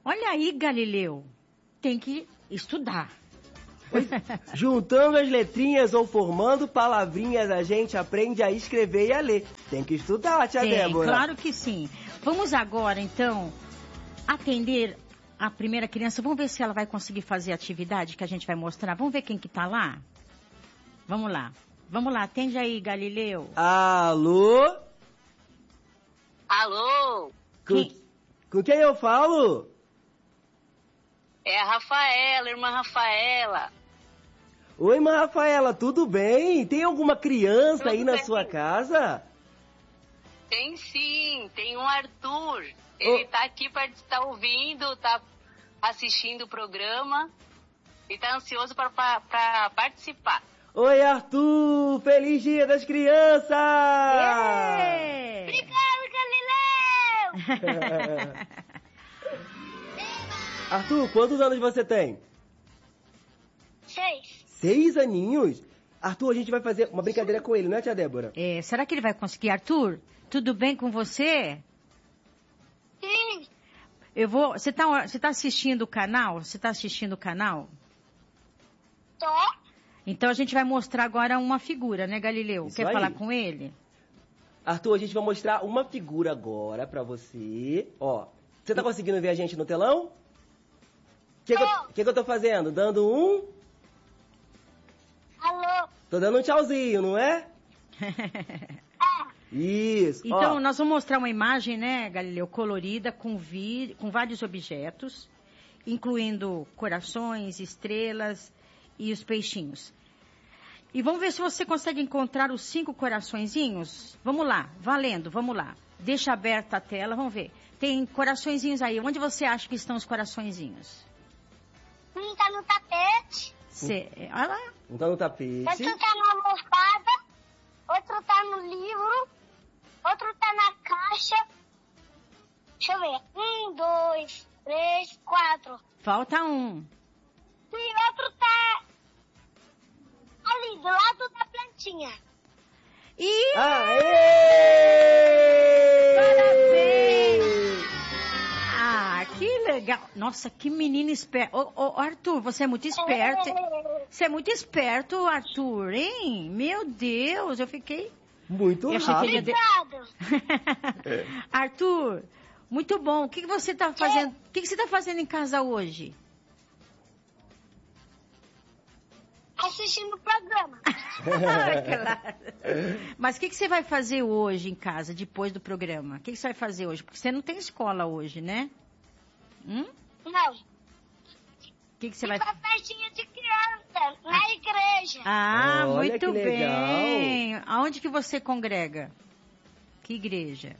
Olha aí, Galileu. Tem que estudar. Juntando as letrinhas ou formando palavrinhas, a gente aprende a escrever e a ler. Tem que estudar, tia Débora. Claro que sim. Vamos agora, então, atender a primeira criança. Vamos ver se ela vai conseguir fazer a atividade que a gente vai mostrar. Vamos ver quem que tá lá? Vamos lá. Vamos lá, atende aí, Galileu. Alô? Alô? Com quem eu falo? É a Rafaela, irmã Rafaela. Oi, irmã Rafaela, tudo bem? Tem alguma criança Tudo aí na bem. sua casa? Tem sim, tem um Arthur. Ele tá aqui tá ouvindo, tá assistindo o programa e tá ansioso para participar. Oi, Arthur! Feliz Dia das Crianças! Obrigado, Galileu! Arthur, quantos anos você tem? 6. 6 aninhos? Arthur, a gente vai fazer uma brincadeira com ele, não é, tia Débora? Será que ele vai conseguir? Arthur, tudo bem com você? Sim. Você tá assistindo o canal? Você tá assistindo o canal? Tô. Então a gente vai mostrar agora uma figura, né, Galileu? Isso Quer aí. falar com ele? Arthur, a gente vai mostrar uma figura agora pra você. Ó, você tá conseguindo ver a gente no telão? O que eu tô fazendo? Dando um... Alô? Tô dando um tchauzinho, não é? Isso. Então, ó. nós vamos mostrar uma imagem, né, Galileu, colorida, com vários objetos, incluindo corações, estrelas e os peixinhos. E vamos ver se você consegue encontrar os 5 coraçõezinhos. Vamos lá, valendo, vamos lá. Deixa aberta a tela, vamos ver. Tem coraçõezinhos aí. Onde você acha que estão os coraçõezinhos? Um tá no tapete. Olha lá. Um tá no tapete. Outro tá na almofada. Outro tá no livro. Outro tá na caixa. Deixa eu ver. 1, 2, 3, 4. Falta um. E outro tá ali, do lado da plantinha. E... Aê! Parabéns! Ah, que legal. Nossa, que menino esperto. Ô, Arthur, você é muito esperto. Você é muito esperto, Arthur, hein? Meu Deus, eu fiquei... Muito Eu achei que ele rápido. Obrigado. Arthur, muito bom. O que você tá fazendo? O que você tá fazendo em casa hoje? Assistindo o programa. Claro. Mas o que você vai fazer hoje em casa, depois do programa? O que você vai fazer hoje? Porque você não tem escola hoje, né? Não. O que você vai... Uma festinha de criança na igreja. Ah, Olha muito que legal. bem. Aonde que você congrega? Que igreja?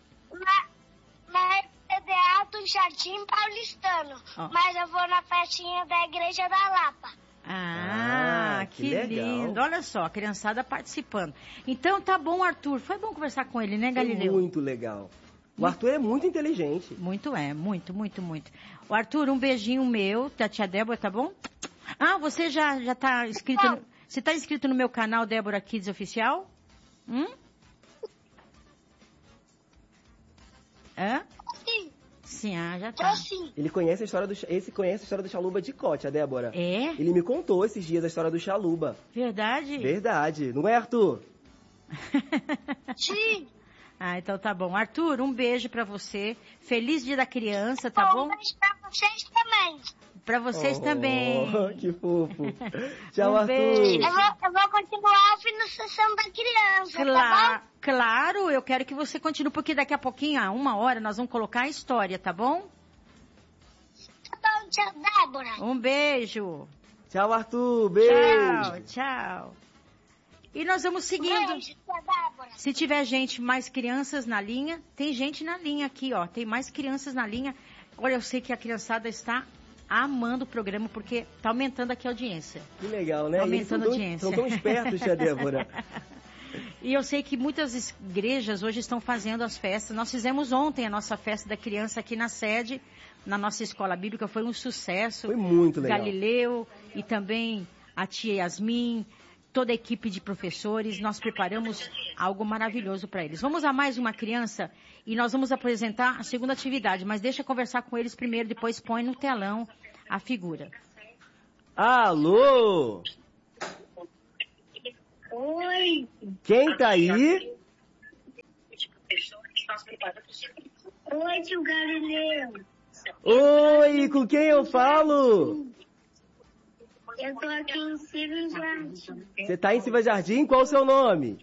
Na PDA do Jardim Paulistano. Ó. Mas eu vou na festinha da igreja da Lapa. Ah, que que legal. lindo. Olha só, a criançada participando. Então tá bom, Arthur. Foi bom conversar com ele, né, Galileu? Muito legal. O Arthur é muito inteligente. Muito. O Arthur, um beijinho meu, da tia Débora, tá bom? Ah, você já tá inscrito... Você tá inscrito no meu canal Débora Kids Oficial? Hã? Sim, Sim, já tá. eu sim. Ele conhece a história do... Esse conhece a história do Chaluba de Cote, a Débora. É? Ele me contou esses dias a história do Chaluba. Verdade? Verdade. Não é, Arthur? Sim. Ah, então tá bom. Arthur, um beijo pra você. Feliz Dia da Criança, tá bom? Um beijo pra vocês também. Pra vocês também. Que fofo. Tchau, Um Arthur. beijo. Eu vou continuar a sessão da criança, tá bom? Claro, eu quero que você continue, porque daqui a pouquinho, 1 hora, nós vamos colocar a história, tá bom? Tá bom, tia Débora. Um beijo. Tchau, Arthur. Beijo. Tchau. E nós vamos seguindo. Beijo, tia Débora. Se tiver mais crianças na linha, tem gente na linha aqui, ó. Tem mais crianças na linha. Olha, eu sei que a criançada está amando o programa, porque tá aumentando aqui a audiência. Que legal, né? Tá Eles aumentando a audiência. São tão espertos, tia Débora. E eu sei que muitas igrejas hoje estão fazendo as festas. Nós fizemos ontem a nossa festa da criança aqui na sede, na nossa escola bíblica. Foi um sucesso. Foi muito legal. Galileu e também a tia Yasmin. toda a equipe de professores, nós preparamos algo maravilhoso para eles. Vamos a mais uma criança e nós vamos apresentar a segunda atividade, mas deixa eu conversar com eles primeiro, depois põe no telão a figura. Alô? Oi. Quem tá aí? Oi, tio Galileu. Oi, com quem eu falo? Eu tô aqui em Silva Jardim. Você tá em Silva Jardim? Qual o seu nome?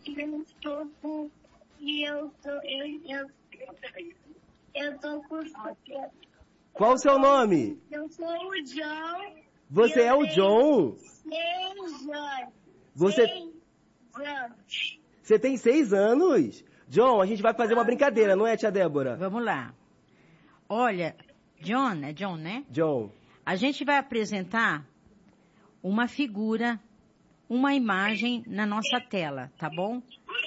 Eu tô com... Qual o seu nome? Eu sou o John. Você é o John? 6 anos. Você, 6 anos. você tem 6 anos? John, a gente vai fazer uma brincadeira, não é, tia Débora? Vamos lá. Olha, John, é John, né? John. A gente vai apresentar uma figura, uma imagem na nossa tela, tá bom?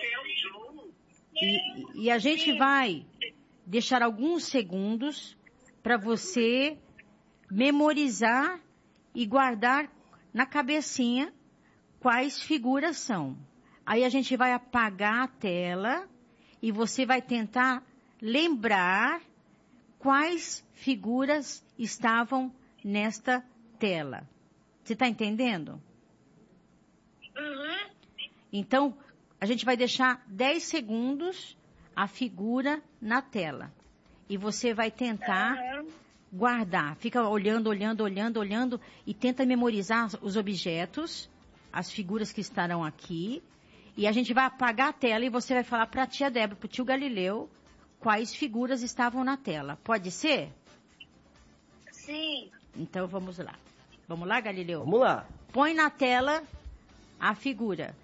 E a gente vai deixar alguns segundos para você memorizar e guardar na cabecinha quais figuras são. Aí a gente vai apagar a tela e você vai tentar lembrar quais figuras estavam nesta tela. Você está entendendo? Uhum. Então, a gente vai deixar 10 segundos a figura na tela. E você vai tentar guardar. Fica olhando e tenta memorizar os objetos, as figuras que estarão aqui. E a gente vai apagar a tela e você vai falar para a tia Débora, para o tio Galileu, quais figuras estavam na tela. Pode ser? Sim. Então, vamos lá. Vamos lá, Galileu? Vamos lá. Põe na tela a figura.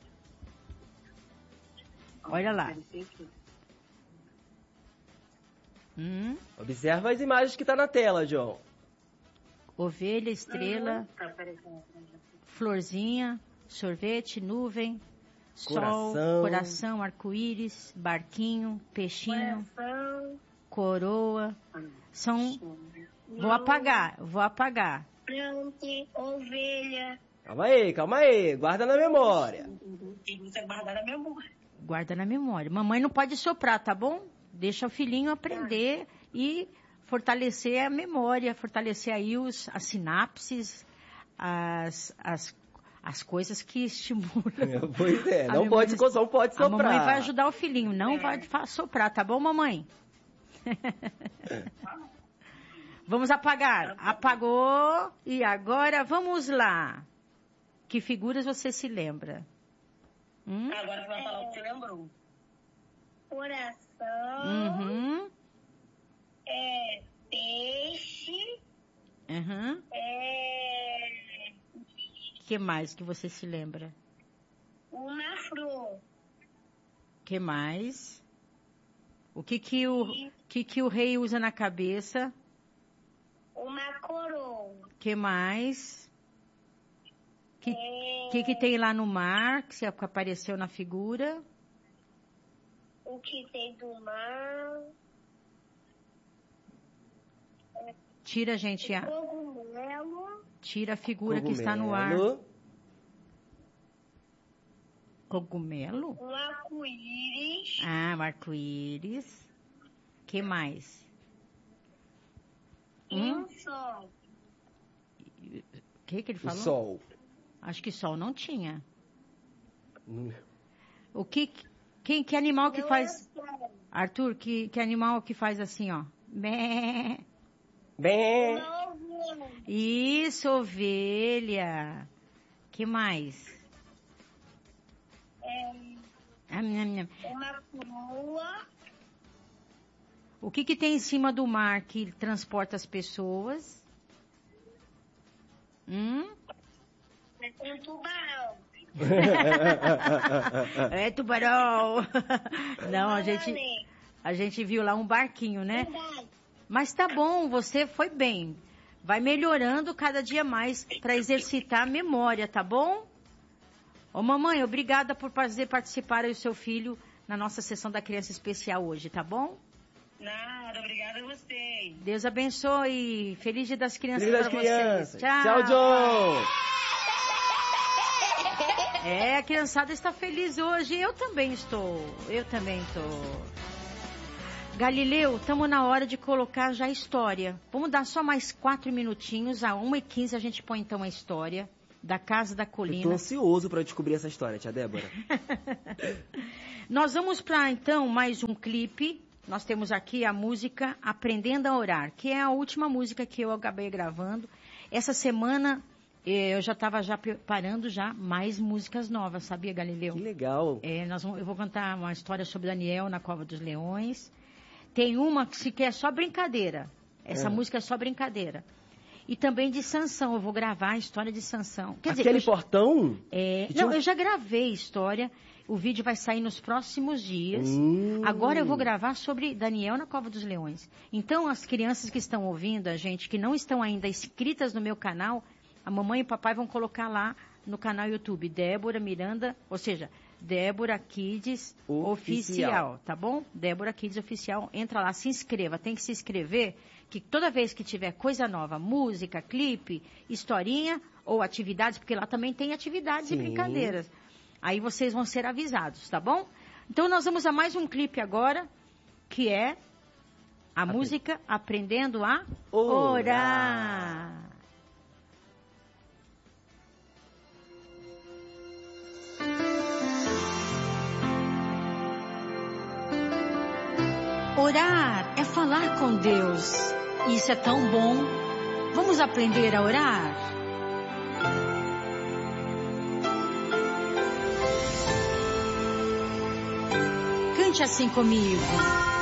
Olha lá. Observa as imagens que tá na tela, John. Ovelha, estrela, florzinha, sorvete, nuvem, sol, coração, arco-íris, barquinho, peixinho, coroa. São... Vou apagar. Planta, ovelha. Calma aí. Guarda na memória. Tem que guardar na memória. Guarda na memória. Mamãe não pode soprar, tá bom? Deixa o filhinho aprender e fortalecer a memória, fortalecer aí as sinapses, as coisas que estimulam. Pois é, A não memória. pode soprar. A mamãe vai ajudar o filhinho, não vai soprar, tá bom, mamãe? Vamos apagar. Apagou. E agora vamos lá. Que figuras você se lembra? Agora você vai falar o que você lembrou. Coração. Uhum. Peixe. Uhum. Que mais que você se lembra? Uma flor. Que mais? O que o rei usa na cabeça? Uma coroa. Que mais? Que tem lá no mar, que apareceu na figura? O que tem do mar? Tira, gente, Cogumelo. tira a figura que está no ar. Cogumelo? Um arco-íris. Ah, um arco-íris. Que mais? E um sol. O que ele O falou? sol. Acho que sol não tinha. O que animal que faz... Arthur, que animal que faz assim, ó? Bé. Bem. Isso, ovelha. Que mais? Uma coroa. O que tem em cima do mar que transporta as pessoas? Um tubarão. É tubarão. Não, a gente viu lá um barquinho, né? Mas tá bom, você foi bem. Vai melhorando cada dia mais para exercitar a memória, tá bom? Ô mamãe, obrigada por fazer participar aí o seu filho na nossa sessão da criança especial hoje, tá bom? Nada, obrigada a vocês. Deus abençoe. Feliz Dia das Crianças Feliz das para crianças. vocês. Tchau. Tchau, John. A criançada está feliz hoje. Eu também estou. Galileu, estamos na hora de colocar já a história. Vamos dar só mais 4 minutinhos. A 1h15 a gente põe então a história da Casa da Colina. Eu tô ansioso para descobrir essa história, tia Débora. Nós vamos para então mais um clipe. Nós temos aqui a música Aprendendo a Orar, que é a última música que eu acabei gravando. Essa semana eu já estava preparando mais músicas novas, sabia, Galileu? Que legal. Eu vou contar uma história sobre Daniel na Cova dos Leões. Tem uma que é só brincadeira. Essa música é só brincadeira. E também de Sansão. Eu vou gravar a história de Sansão. Aquele portão? Não, eu já gravei a história. O vídeo vai sair nos próximos dias. Agora eu vou gravar sobre Daniel na Cova dos Leões. Então, as crianças que estão ouvindo a gente, que não estão ainda inscritas no meu canal, a mamãe e o papai vão colocar lá no canal YouTube, Débora Miranda, ou seja, Débora Kids Oficial, tá bom? Débora Kids Oficial, entra lá, se inscreva, tem que se inscrever, que toda vez que tiver coisa nova, música, clipe, historinha ou atividades, porque lá também tem atividades e brincadeiras. Aí vocês vão ser avisados, tá bom? Então nós vamos a mais um clipe agora, que é a música Aprendendo a Orar. Orar é falar com Deus. Isso é tão bom. Vamos aprender a orar? Cante assim comigo.